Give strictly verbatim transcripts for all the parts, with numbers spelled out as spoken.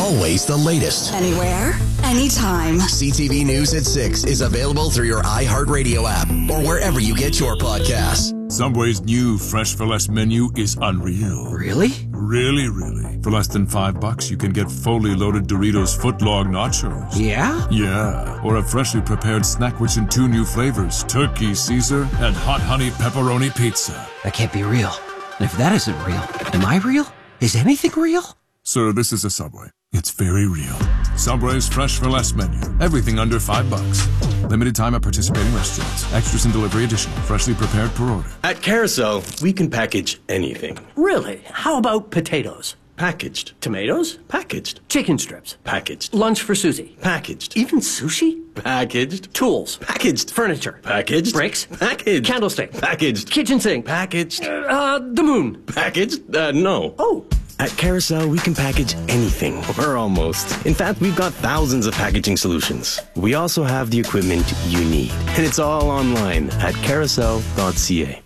always the latest. Anywhere, anytime. C T V News at six is available through your iHeartRadio app or wherever you get your podcasts. Subway's new Fresh for Less menu is unreal. Really? Really, really. For less than five bucks, you can get fully loaded Doritos footlong nachos. Yeah? Yeah. Or a freshly prepared snack which in two new flavors, turkey Caesar and hot honey pepperoni pizza. That can't be real. And if that isn't real, am I real? Is anything real? Sir, this is a Subway. It's very real. Subway's Fresh for Less menu. Everything under five bucks. Limited time at participating restaurants. Extras and delivery additional. Freshly prepared per order. At Carousel, we can package anything. Really? How about potatoes? Packaged. Tomatoes? Packaged. Chicken strips? Packaged. Lunch for Susie? Packaged. Even sushi? Packaged. Tools? Packaged. Furniture? Packaged. Bricks? Packaged. Candlestick? Packaged. Kitchen sink? Packaged. Uh, the moon? Packaged? Uh, no. Oh. At Carousel, we can package anything, or almost. In fact, we've got thousands of packaging solutions. We also have the equipment you need. And it's all online at carousel dot c a.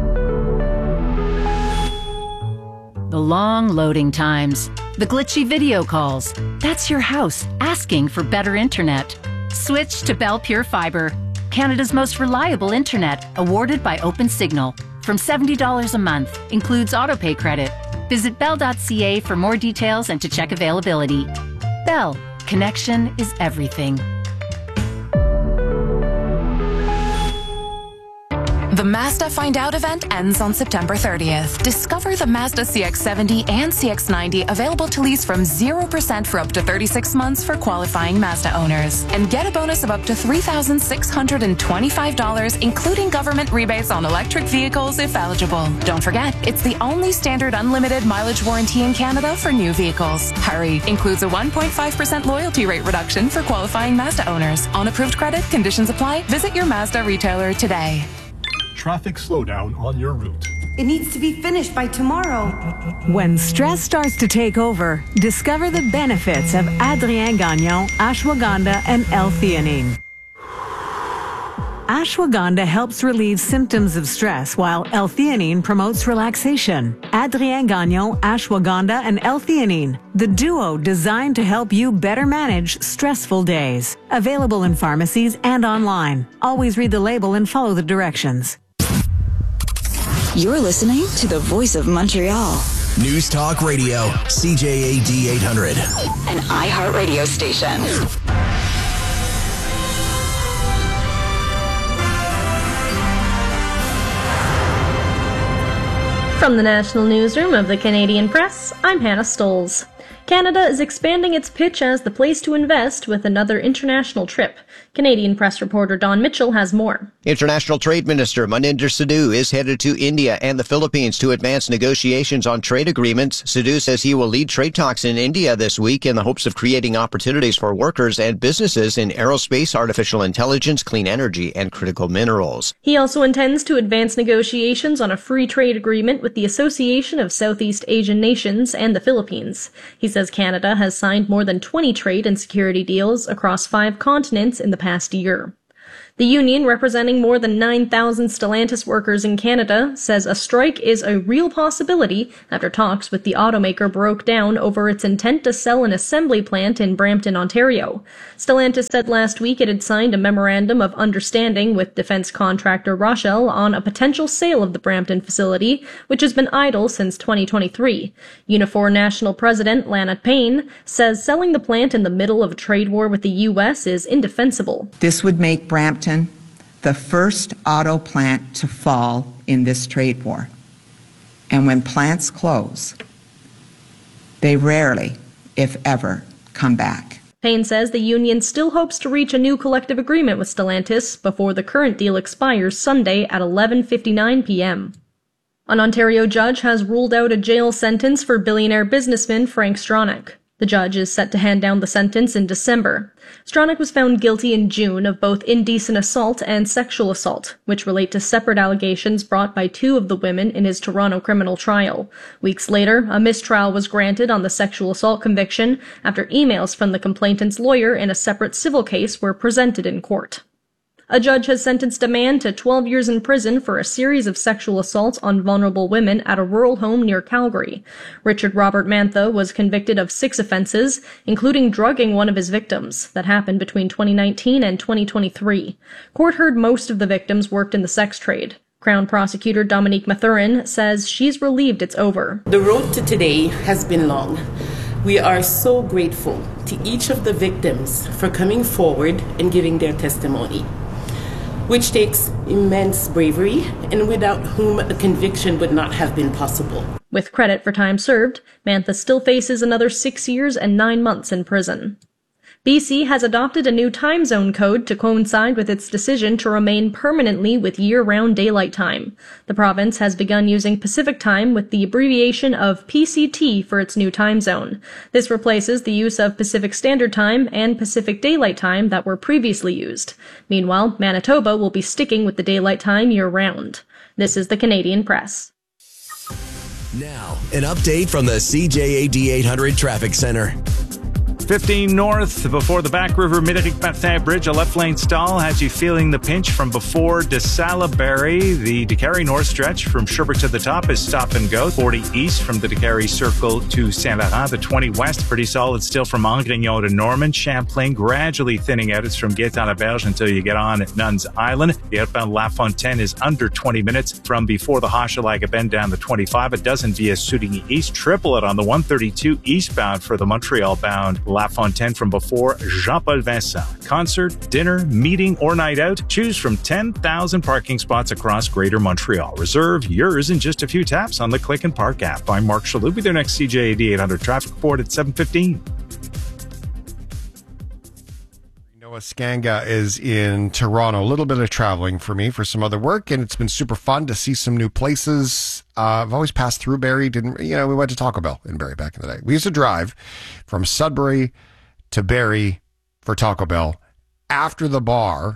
The long loading times, the glitchy video calls. That's your house asking for better internet. Switch to Bell Pure Fiber, Canada's most reliable internet, awarded by OpenSignal. From seventy dollars a month, includes autopay credit. Visit bell dot c a for more details and to check availability. Bell, connection is everything. The Mazda Find Out event ends on September thirtieth. Discover the Mazda C X seventy and C X ninety available to lease from zero percent for up to thirty-six months for qualifying Mazda owners. And get a bonus of up to three thousand six hundred twenty-five dollars, including government rebates on electric vehicles if eligible. Don't forget, it's the only standard unlimited mileage warranty in Canada for new vehicles. Hurry! Includes a one point five percent loyalty rate reduction for qualifying Mazda owners. On approved credit, conditions apply. Visit your Mazda retailer today. Traffic slowdown on your route. It needs to be finished by tomorrow. When stress starts to take over, discover the benefits of Adrien Gagnon, ashwagandha, and L-theanine. Ashwagandha helps relieve symptoms of stress, while L-theanine promotes relaxation. Adrien Gagnon, ashwagandha, and L-theanine, the duo designed to help you better manage stressful days. Available in pharmacies and online. Always read the label and follow the directions. You're listening to the Voice of Montreal. News Talk Radio, C J A D eight hundred. An iHeartRadio station. From the National Newsroom of the Canadian Press, I'm Hannah Stolz. Canada is expanding its pitch as the place to invest with another international trip. Canadian Press reporter Don Mitchell has more. International Trade Minister Maninder Sidhu is headed to India and the Philippines to advance negotiations on trade agreements. Sidhu says he will lead trade talks in India this week in the hopes of creating opportunities for workers and businesses in aerospace, artificial intelligence, clean energy, and critical minerals. He also intends to advance negotiations on a free trade agreement with the Association of Southeast Asian Nations and the Philippines. He says Canada has signed more than twenty trade and security deals across five continents in the past year. The union, representing more than nine thousand Stellantis workers in Canada, says a strike is a real possibility after talks with the automaker broke down over its intent to sell an assembly plant in Brampton, Ontario. Stellantis said last week it had signed a memorandum of understanding with defense contractor Rochelle on a potential sale of the Brampton facility, which has been idle since twenty twenty-three. Unifor National President Lana Payne says selling the plant in the middle of a trade war with the U S is indefensible. This would make Brampton the first auto plant to fall in this trade war. And when plants close, they rarely, if ever, come back. Payne says the union still hopes to reach a new collective agreement with Stellantis before the current deal expires Sunday at eleven fifty-nine p.m. An Ontario judge has ruled out a jail sentence for billionaire businessman Frank Stronach. The judge is set to hand down the sentence in December. Stronach was found guilty in June of both indecent assault and sexual assault, which relate to separate allegations brought by two of the women in his Toronto criminal trial. Weeks later, a mistrial was granted on the sexual assault conviction after emails from the complainant's lawyer in a separate civil case were presented in court. A judge has sentenced a man to twelve years in prison for a series of sexual assaults on vulnerable women at a rural home near Calgary. Richard Robert Mantha was convicted of six offenses, including drugging one of his victims, that happened between twenty nineteen and twenty twenty-three. Court heard most of the victims worked in the sex trade. Crown Prosecutor Dominique Mathurin says she's relieved it's over. The road to today has been long. We are so grateful to each of the victims for coming forward and giving their testimony, which takes immense bravery and without whom a conviction would not have been possible. With credit for time served, Mantha still faces another six years and nine months in prison. B C has adopted a new time zone code to coincide with its decision to remain permanently with year-round daylight time. The province has begun using Pacific Time with the abbreviation of P C T for its new time zone. This replaces the use of Pacific Standard Time and Pacific Daylight Time that were previously used. Meanwhile, Manitoba will be sticking with the daylight time year-round. This is the Canadian Press. Now, an update from the C J A D eight hundred Traffic Center. fifteen north, before the Back River Médéric Martin Bridge, a left lane stall has you feeling the pinch from before de Salaberry. The Décarie North stretch from Sherbrooke to the top is stop and go. forty east from the Décarie Circle to Saint Laurent. The twenty west, pretty solid still from Angrignon to Norman. Champlain gradually thinning out. It's from Gaétan-Laberge until you get on at Nuns Island. The outbound La Fontaine is under twenty minutes from before the Hochelaga bend down the twenty-five. A dozen via Soudigny East. Triple it on the one thirty-two eastbound for the Montreal bound La Fontaine from before Jean-Paul Vincent. Concert, dinner, meeting, or night out. Choose from ten thousand parking spots across Greater Montreal. Reserve yours in just a few taps on the Click and Park app. I'm Mark Shalhoub with their next C J A D eight hundred traffic report at seven fifteen. Noah Skanga is in Toronto. A little bit of traveling for me for some other work, and it's been super fun to see some new places. Uh, I've always passed through Barrie. Didn't you know? We went to Taco Bell in Barrie back in the day. We used to drive from Sudbury to Barrie for Taco Bell after the bar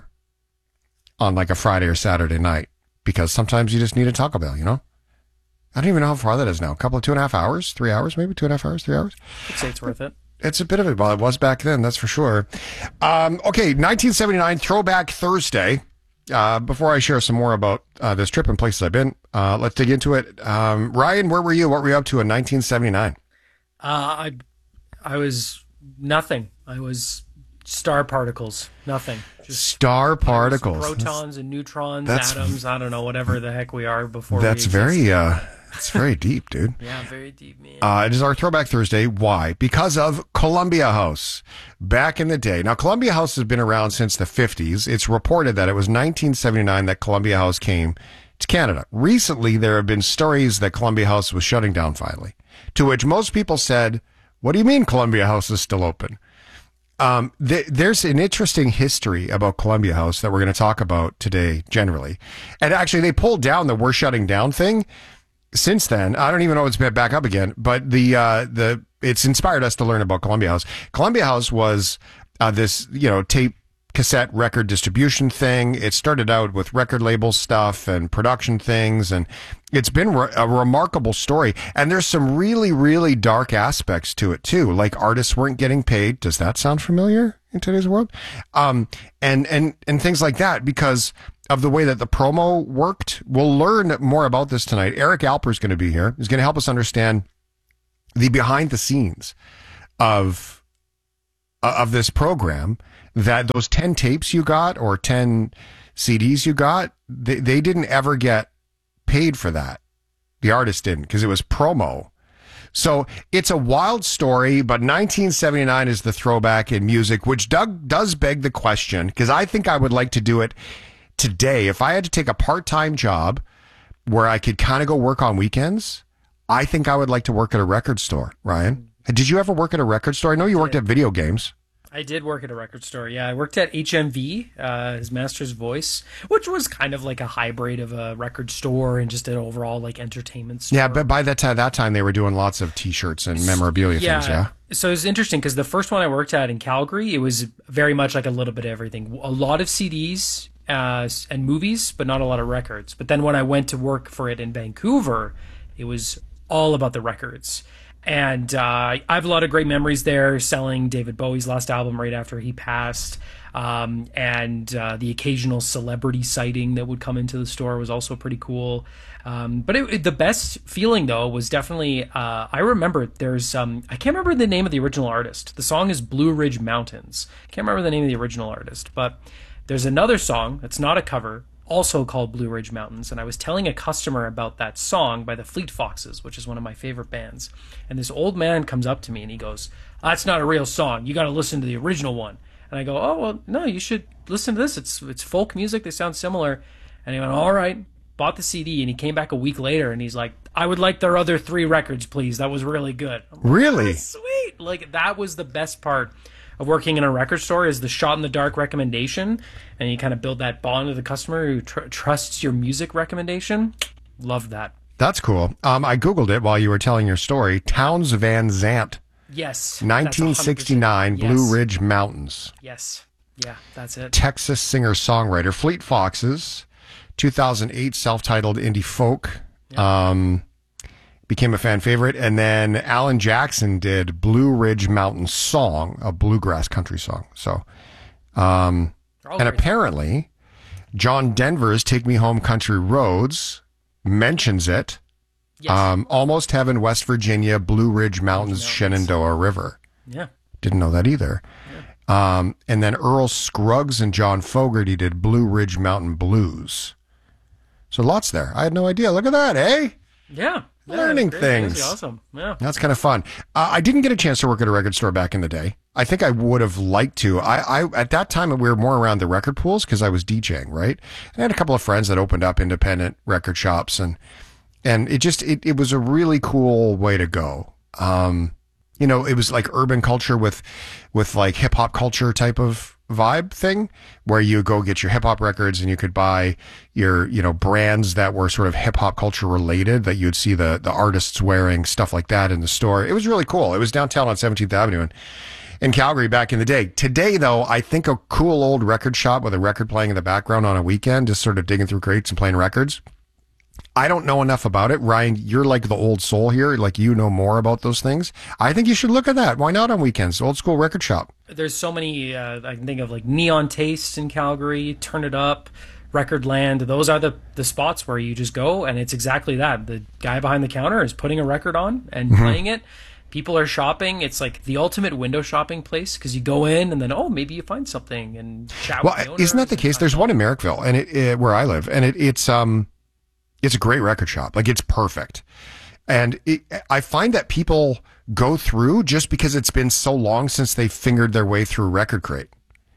on like a Friday or Saturday night, because sometimes you just need a Taco Bell. You know, I don't even know how far that is now. A couple of two and a half hours, three hours, maybe two and a half hours, three hours. I'd say it's worth it. It's a bit of it. Well, it was back then, that's for sure. Um, okay, nineteen seventy-nine, Throwback Thursday. Uh, before I share some more about uh, this trip and places I've been, uh, let's dig into it. Um, Ryan, where were you? What were you up to in nineteen seventy-nine? Uh, I, I was nothing. I was star particles. Nothing. Just star particles. Protons that's, and neutrons, that's, atoms. I don't know, whatever the heck we are before. That's we very. Uh, It's very deep, dude. Yeah, very deep, man. Uh, it is our Throwback Thursday. Why? Because of Columbia House. Back in the day. Now, Columbia House has been around since the fifties. It's reported that it was nineteen seventy-nine that Columbia House came to Canada. Recently, there have been stories that Columbia House was shutting down finally, to which most people said, what do you mean Columbia House is still open? Um, th- there's an interesting history about Columbia House that we're going to talk about today generally. And actually, they pulled down the we're shutting down thing. Since then, I don't even know if it's been back up again, but the uh, the it's inspired us to learn about Columbia House. Columbia House was uh, this, you know, tape cassette record distribution thing. It started out with record label stuff and production things, and it's been re- a remarkable story. And there's some really, really dark aspects to it too. Like artists weren't getting paid. Does that sound familiar in today's world? Um, and and and things like that because of the way that the promo worked. We'll learn more about this tonight. Eric Alper is going to be here. He's going to help us understand the behind the scenes of uh, of this program, that those ten tapes you got or ten C Ds you got, they, they didn't ever get paid for that. The artist didn't, because it was promo. So it's a wild story, but nineteen seventy-nine is the throwback in music, which Doug does beg the question, because I think I would like to do it today. If I had to take a part-time job where I could kind of go work on weekends, I think I would like to work at a record store. Ryan, did you ever work at a record store? I know you worked at video games. I did work at a record store. Yeah, I worked at H M V, uh, his Master's Voice, which was kind of like a hybrid of a record store and just an overall like entertainment store. Yeah, but by that time, that time they were doing lots of T-shirts and memorabilia yeah. things. Yeah. So it was interesting because the first one I worked at in Calgary, it was very much like a little bit of everything. A lot of C Ds uh, and movies, but not a lot of records. But then when I went to work for it in Vancouver, it was all about the records. And uh, I have a lot of great memories there, selling David Bowie's last album right after he passed. Um, and uh, the occasional celebrity sighting that would come into the store was also pretty cool. Um, but it, it, the best feeling, though, was definitely, uh, I remember there's, um, I can't remember the name of the original artist. The song is Blue Ridge Mountains. I can't remember the name of the original artist, but there's another song that's not a cover, also called Blue Ridge Mountains, and I was telling a customer about that song by the Fleet Foxes, which is one of my favorite bands. And this old man comes up to me and he goes, "That's not a real song. You got to listen to the original one." And I go, "Oh, well, no, you should listen to this. It's it's folk music. They sound similar." And he went, "All right." Bought the C D, and he came back a week later and he's like, "I would like their other three records, please. That was really good." I'm like, really? "Oh, sweet. Like, that was the best part of working in a record store, is the shot in the dark recommendation, and you kind of build that bond with the customer who tr- trusts your music recommendation. Love that. That's cool. Um, I Googled it while you were telling your story. Townes Van Zandt. Yes. nineteen sixty-nine, yes. Blue Ridge Mountains. Yes. Yeah, that's it. Texas singer-songwriter. Fleet Foxes, two thousand eight self-titled indie folk. Yeah. Um, became a fan favorite. And then Alan Jackson did Blue Ridge Mountain Song, a bluegrass country song. So, um, and great. Apparently John Denver's Take Me Home Country Roads mentions it. Yes. Um, Almost Heaven, West Virginia, Blue Ridge Mountains, Mountains. Shenandoah River. Yeah. Didn't know that either. Yeah. Um, and then Earl Scruggs and John Fogerty did Blue Ridge Mountain Blues. So lots there. I had no idea. Look at that, eh? Yeah. Learning yeah, things. That's awesome. Yeah. That's kind of fun. Uh, I didn't get a chance to work at a record store back in the day. I think I would have liked to. I, I at that time, we were more around the record pools because I was DJing, right? And I had a couple of friends that opened up independent record shops, and and it just, it, it was a really cool way to go. Um, you know, it was like urban culture with, with like hip hop culture type of vibe thing, where you go get your hip hop records and you could buy your, you know, brands that were sort of hip hop culture related, that you'd see the, the artists wearing, stuff like that in the store. It was really cool. It was downtown on seventeenth Avenue in, in Calgary back in the day. Today, though, I think a cool old record shop with a record playing in the background on a weekend, just sort of digging through crates and playing records. I don't know enough about it. Ryan, you're like the old soul here. Like, you know more about those things. I think you should look at that. Why not on weekends? Old school record shop. There's so many, uh, I can think of like Neon Taste in Calgary, Turn It Up, Recordland. Those are the, the spots where you just go, and it's exactly that. The guy behind the counter is putting a record on and mm-hmm. playing it. People are shopping. It's like the ultimate window shopping place, because you go in and then, oh, maybe you find something and chat well, with the owner. Isn't that the case? There's one in Merrickville, and it, it where I live, and it, it's um, it's a great record shop. Like, it's perfect. And it, I find that people go through just because it's been so long since they fingered their way through Record Crate.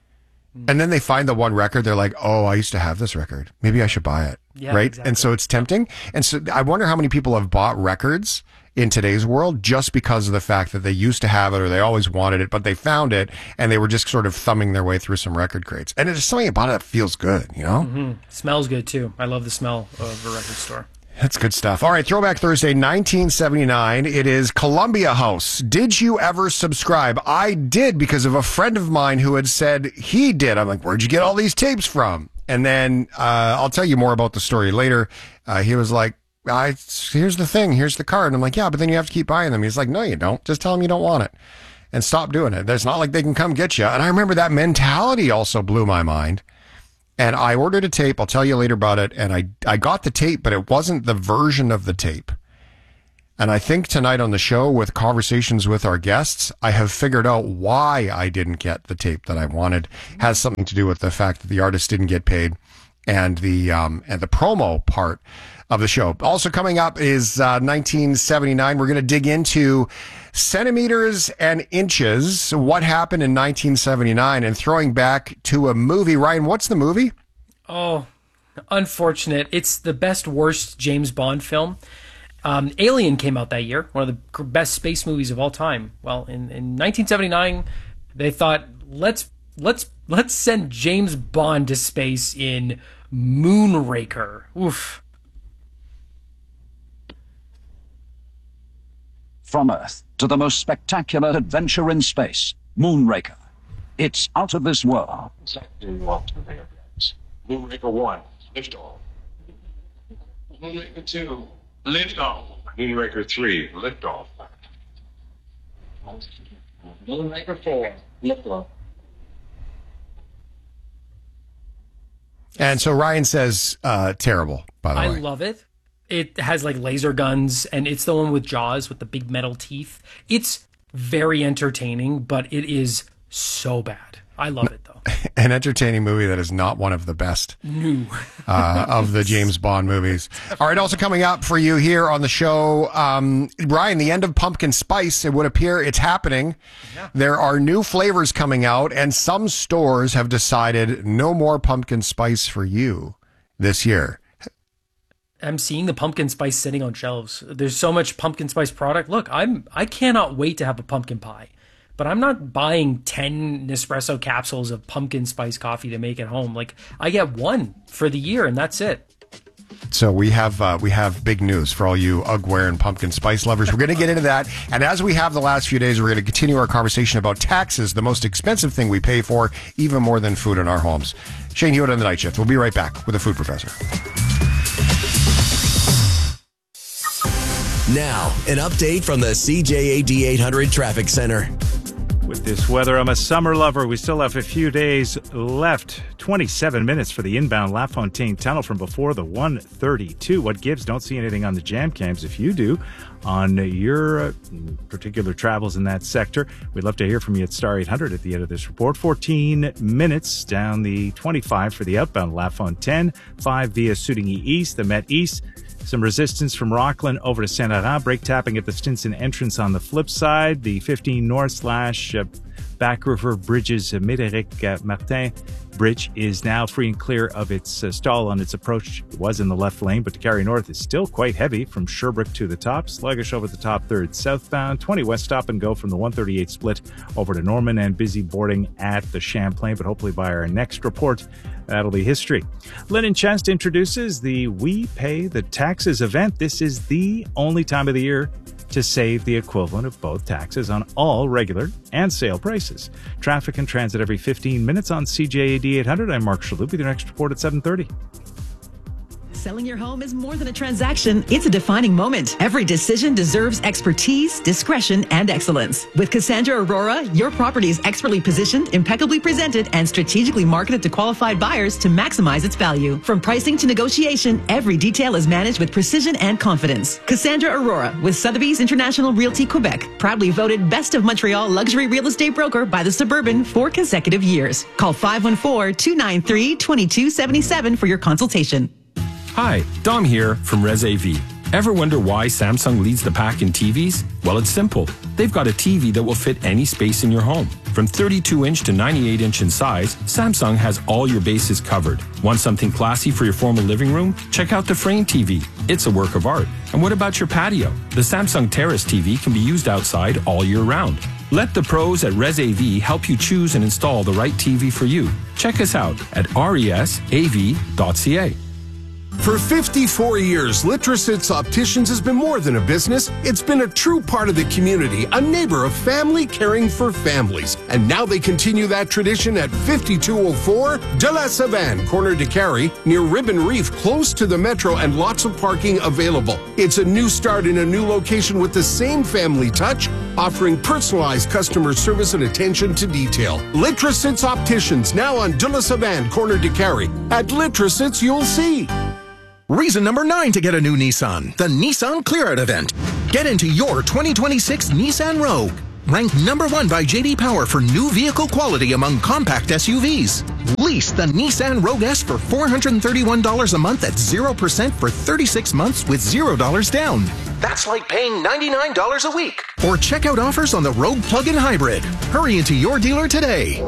And then they find the one record, they're like, oh, I used to have this record. Maybe I should buy it. Yeah, right? Exactly. And so it's tempting. And so I wonder how many people have bought records in today's world just because of the fact that they used to have it or they always wanted it, but they found it and they were just sort of thumbing their way through some record crates. And there's something about it that feels good, you know? Mm-hmm. Smells good, too. I love the smell of a record store. That's good stuff. All right, Throwback Thursday, nineteen seventy-nine. It is Columbia House. Did you ever subscribe? I did, because of a friend of mine who had said he did. I'm like, where'd you get all these tapes from? And then uh, I'll tell you more about the story later. Uh, he was like, I, here's the thing. Here's the card. And I'm like, yeah, but then you have to keep buying them. He's like, no, you don't. Just tell them you don't want it and stop doing it. It's not like they can come get you. And I remember that mentality also blew my mind. And I ordered a tape. I'll tell you later about it. And I, I got the tape, but it wasn't the version of the tape. And I think tonight on the show, with conversations with our guests, I have figured out why I didn't get the tape that I wanted. It has something to do with the fact that the artist didn't get paid, and the um, and the promo part of the show. Also coming up is uh, nineteen seventy-nine. We're going to dig into centimeters and inches, what happened in nineteen seventy-nine, and throwing back to a movie. Ryan, what's the movie? Oh, unfortunate. It's the best worst James Bond film. Um, Alien came out that year, one of the best space movies of all time. Well, in, in nineteen seventy-nine, they thought, let's let's let's send James Bond to space in Moonraker. Oof. From Earth to the most spectacular adventure in space, Moonraker. It's out of this world. Moonraker one, liftoff. Moonraker two, liftoff. Moonraker three, liftoff. Moonraker four, Liplo. And so Ryan says, uh, terrible, by the I way. love it. It has like laser guns, and it's the one with Jaws with the big metal teeth. It's very entertaining, but it is so bad. I love it, though. An entertaining movie that is not one of the best No. uh, of the James Bond movies. All right, also coming up for you here on the show, um, Ryan, the end of pumpkin spice, it would appear it's happening. Yeah. There are new flavors coming out, and some stores have decided no more pumpkin spice for you this year. I'm seeing the pumpkin spice sitting on shelves. There's so much pumpkin spice product. Look, I'm I cannot wait to have a pumpkin pie. But I'm not buying ten Nespresso capsules of pumpkin spice coffee to make at home. Like, I get one for the year, and that's it. So we have uh, we have big news for all you Ugware and pumpkin spice lovers. We're going to get into that. And as we have the last few days, we're going to continue our conversation about taxes, the most expensive thing we pay for, even more than food in our homes. Shane Hewitt on the Night Shift. We'll be right back with the Food Professor. Now, an update from the C J A D eight hundred Traffic Center. With this weather, I'm a summer lover. We still have a few days left. twenty-seven minutes for the inbound LaFontaine Tunnel from before the one thirty-two. What gives? Don't see anything on the jam cams. If you do, on your uh, particular travels in that sector, we'd love to hear from you at star eight hundred at the end of this report. fourteen minutes down the twenty-five for the outbound LaFontaine. five via Soudigny East, the Met East. Some resistance from Rockland over to Saint Laurent. Brake tapping at the Stinson entrance on the flip side. The fifteen North slash uh, Back River Bridges uh, Médéric uh, Martin Bridge is now free and clear of its uh, stall on its approach. It was in the left lane, but to carry north is still quite heavy from Sherbrooke to the top. Sluggish over the top third southbound. twenty west stop and go from the one thirty-eight split over to Norman, and busy boarding at the Champlain, but hopefully by our next report, that'll be history. Linen Chest introduces the We Pay the Taxes event. This is the only time of the year to save the equivalent of both taxes on all regular and sale prices. Traffic and transit every fifteen minutes on C J A D eight hundred. I'm Mark Shalhoub with your next report at seven thirty. Selling your home is more than a transaction. It's a defining moment. Every decision deserves expertise, discretion, and excellence. With Cassandra Aurora, your property is expertly positioned, impeccably presented, and strategically marketed to qualified buyers to maximize its value. From pricing to negotiation, every detail is managed with precision and confidence. Cassandra Aurora with Sotheby's International Realty Quebec, proudly voted Best of Montreal Luxury Real Estate Broker by the Suburban for consecutive years. Call five one four, two nine three, two two seven seven for your consultation. Hi, Dom here from Res A V. Ever wonder why Samsung leads the pack in T Vs? Well, it's simple. They've got a T V that will fit any space in your home. From thirty-two inch to ninety-eight inch in size, Samsung has all your bases covered. Want something classy for your formal living room? Check out the Frame T V. It's a work of art. And what about your patio? The Samsung Terrace T V can be used outside all year round. Let the pros at Res A V help you choose and install the right T V for you. Check us out at resav dot c a. For fifty-four years, Litrosits Opticians has been more than a business. It's been a true part of the community, a neighbor of family caring for families. And now they continue that tradition at fifty-two oh four De La Savane, corner de Carey, near Ribbon Reef, close to the metro, and lots of parking available. It's a new start in a new location with the same family touch, offering personalized customer service and attention to detail. Litrosits Opticians, now on De La Savane, corner de Carey. At Litrosits, you'll see. Reason number nine to get a new Nissan, the Nissan Clear Out event. Get into your twenty twenty-six Nissan Rogue. Ranked number one by J D Power for new vehicle quality among compact S U Vs. Lease the Nissan Rogue S for four hundred thirty-one dollars a month at zero percent for thirty-six months with zero dollars down. That's like paying ninety-nine dollars a week. Or check out offers on the Rogue Plug-in Hybrid. Hurry into your dealer today.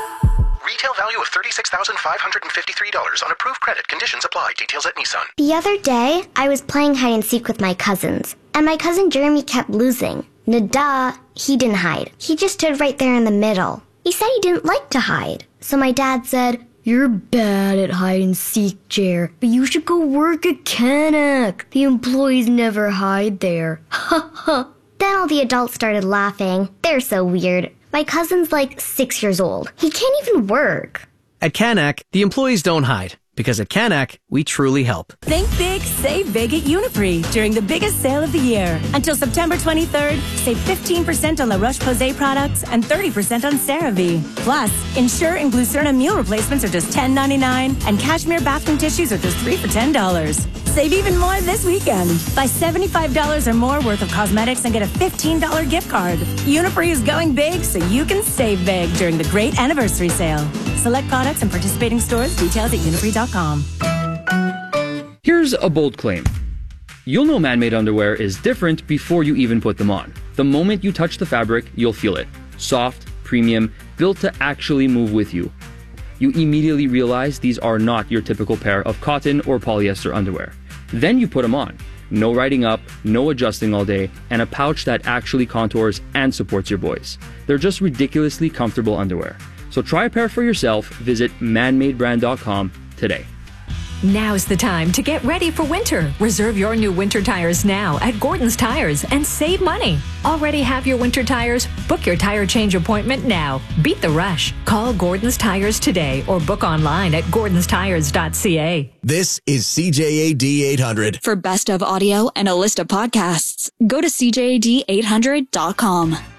Retail value of thirty-six thousand five hundred fifty-three dollars on approved credit. Conditions apply. Details at Nissan. The other day, I was playing hide and seek with my cousins, and my cousin Jeremy kept losing. Nada, he didn't hide. He just stood right there in the middle. He said he didn't like to hide. So my dad said, "You're bad at hide and seek, Jer, but you should go work at Canuck. The employees never hide there." Ha ha. Then all the adults started laughing. They're so weird. My cousin's like six years old. He can't even work. At Canuck, the employees don't hide. Because at Canac, we truly help. Think big, save big at Uniprix during the biggest sale of the year. Until September twenty-third, save fifteen percent on La Roche-Posay products and thirty percent on CeraVe. Plus, Ensure and Glucerna meal replacements are just ten ninety-nine, and Cashmere bathroom tissues are just three for ten dollars. Save even more this weekend. Buy seventy-five dollars or more worth of cosmetics and get a fifteen dollars gift card. Uniprix is going big so you can save big during the great anniversary sale. Select products and participating stores. Details at uniprix dot com. Here's a bold claim. You'll know man-made underwear is different before you even put them on. The moment you touch the fabric, you'll feel it. Soft, premium, built to actually move with you. You immediately realize these are not your typical pair of cotton or polyester underwear. Then you put them on. No riding up, no adjusting all day, and a pouch that actually contours and supports your boys. They're just ridiculously comfortable underwear. So try a pair for yourself. Visit man made brand dot com today. Now's the time to get ready for winter. Reserve your new winter tires now at Gordon's Tires and save money. Already have your winter tires? Book your tire change appointment now. Beat the rush. Call Gordon's Tires today or book online at gordons tires dot c a. This is C J A D eight hundred. For best of audio and a list of podcasts, go to C J A D eight hundred dot com.